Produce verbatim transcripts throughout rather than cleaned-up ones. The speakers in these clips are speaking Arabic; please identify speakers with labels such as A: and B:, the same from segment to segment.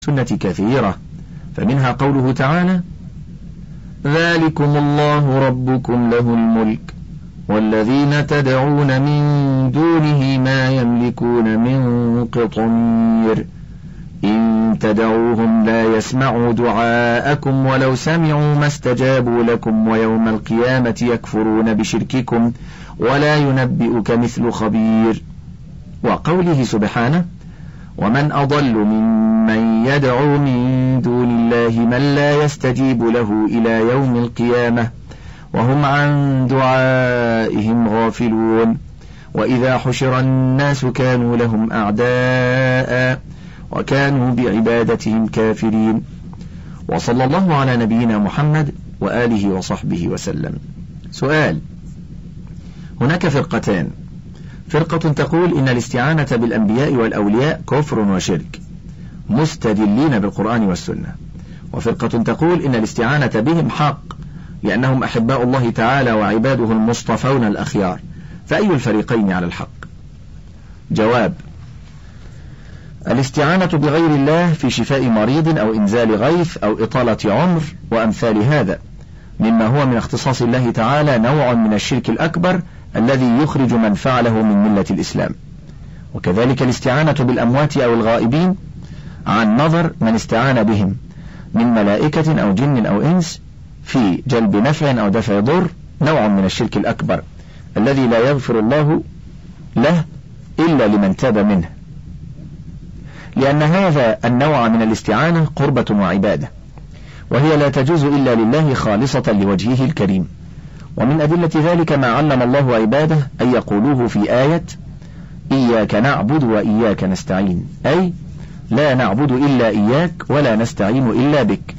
A: سنة كثيرة، فمنها قوله تعالى: ذلكم الله ربكم له الملك والذين تدعون من دونه ما يملكون من قطمير إن تدعوهم لا يسمعوا دعاءكم ولو سمعوا ما استجابوا لكم ويوم القيامة يكفرون بشرككم ولا ينبئك مثل خبير. وقوله سبحانه: ومن أضل ممن يدعو من دون الله من لا يستجيب له إلى يوم القيامة وهم عن دعائهم غافلون وإذا حشر الناس كانوا لهم أعداء وكانوا بعبادتهم كافرين. وصلى الله على نبينا محمد وآله وصحبه وسلم. سؤال: هناك فرقتان، فرقة تقول إن الاستعانة بالأنبياء والأولياء كفر وشرك مستدلين بالقرآن والسنة، وفرقة تقول إن الاستعانة بهم حق لأنهم أحباء الله تعالى وعباده المصطفون الأخيار، فأي الفريقين على الحق؟ جواب: الاستعانة بغير الله في شفاء مريض أو إنزال غيث أو إطالة عمر وأمثال هذا مما هو من اختصاص الله تعالى نوع من الشرك الأكبر الذي يخرج من فعله من ملة الإسلام. وكذلك الاستعانة بالأموات أو الغائبين عن نظر من استعان بهم من ملائكة أو جن أو إنس في جلب نفع أو دفع ضر نوع من الشرك الأكبر الذي لا يغفر الله له إلا لمن تاب منه، لأن هذا النوع من الاستعانة قربة وعبادة، وهي لا تجوز إلا لله خالصة لوجهه الكريم. ومن أدلة ذلك ما علم الله عباده أن يقولوه في آية: إياك نعبد وإياك نستعين، أي لا نعبد إلا إياك ولا نستعين إلا بك.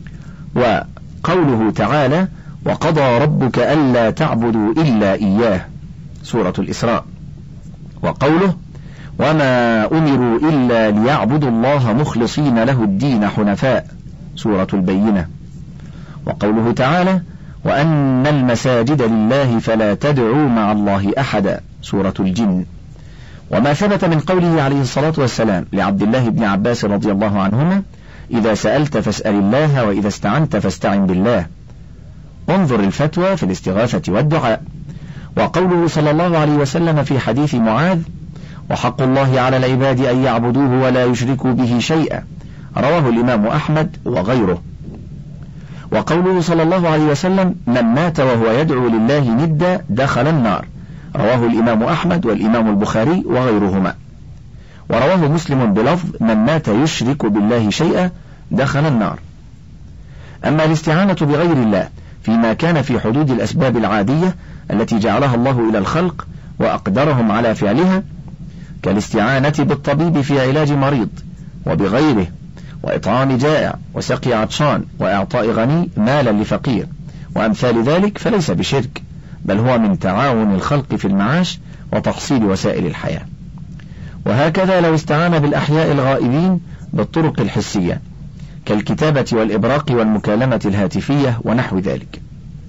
A: وقوله تعالى: وقضى ربك ألا تعبدوا إلا إياه، سورة الإسراء. وقوله: وما أمروا إلا ليعبدوا الله مخلصين له الدين حنفاء، سورة البينة. وقوله تعالى: وأن المساجد لله فلا تدعوا مع الله أحدا، سورة الجن. وما ثبت من قوله عليه الصلاة والسلام لعبد الله بن عباس رضي الله عنهما: إذا سألت فاسأل الله وإذا استعنت فاستعن بالله. انظر الفتوى في الاستغاثة والدعاء. وقوله صلى الله عليه وسلم في حديث معاذ: وحق الله على العباد أن يعبدوه ولا يشركوا به شيئا، رواه الإمام أحمد وغيره. وقوله صلى الله عليه وسلم: من مات وهو يدعو لله ندا دخل النار، رواه الإمام أحمد والإمام البخاري وغيرهما. ورواه مسلم بلفظ: من مات يشرك بالله شيئا دخل النار. أما الاستعانة بغير الله فيما كان في حدود الأسباب العادية التي جعلها الله إلى الخلق وأقدرهم على فعلها، كالاستعانة بالطبيب في علاج مريض وبغيره وإطعام جائع وسقي عطشان وإعطاء غني مالا لفقير وأمثال ذلك، فليس بشرك، بل هو من تعاون الخلق في المعاش وتحصيل وسائل الحياة. وهكذا لو استعان بالأحياء الغائبين بالطرق الحسية كالكتابة والإبراق والمكالمة الهاتفية ونحو ذلك.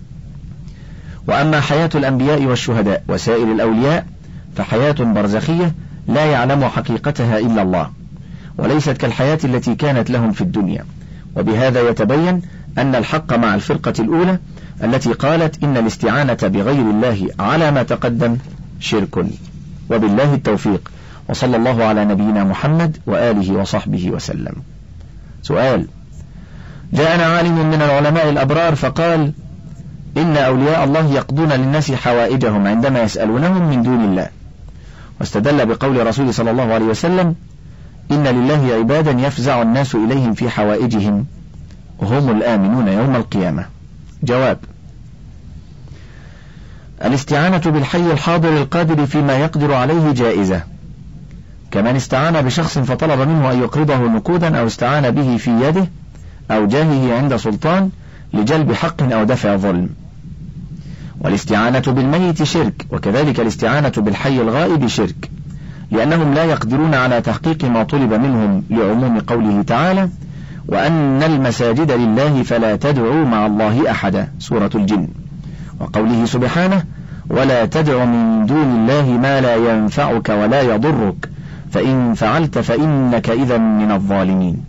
A: وأما حياة الأنبياء والشهداء وسائر الأولياء فحياة برزخية لا يعلم حقيقتها إلا الله، وليست كالحياة التي كانت لهم في الدنيا. وبهذا يتبين أن الحق مع الفرقة الأولى التي قالت إن الاستعانة بغير الله على ما تقدم شرك. وبالله التوفيق، وصلى الله على نبينا محمد وآله وصحبه وسلم. سؤال: جاءنا عالم من العلماء الأبرار فقال إن أولياء الله يقضون للناس حوائجهم عندما يسألونهم من دون الله، واستدل بقول رسول صلى الله عليه وسلم: إن لله عبادا يفزع الناس إليهم في حوائجهم هم الآمنون يوم القيامة. جواب: الاستعانة بالحي الحاضر القادر فيما يقدر عليه جائزة، كمن استعان بشخص فطلب منه أن يقرضه نقودا أو استعان به في يده أو جاهه عند سلطان لجلب حق أو دفع ظلم. والاستعانة بالميت شرك، وكذلك الاستعانة بالحي الغائب شرك، لأنهم لا يقدرون على تحقيق ما طلب منهم لعموم قوله تعالى: وأن المساجد لله فلا تدعوا مع الله أحدا، سورة الجن. وقوله سبحانه: ولا تدع من دون الله ما لا ينفعك ولا يضرك فإن فعلت فإنك إذا من الظالمين.